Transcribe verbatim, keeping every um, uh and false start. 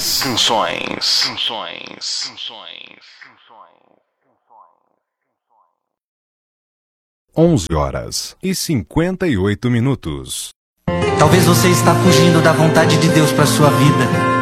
Canções. Canções. Canções. Canções. onze horas e cinquenta e oito minutos. Talvez você está fugindo da vontade de Deus para sua vida.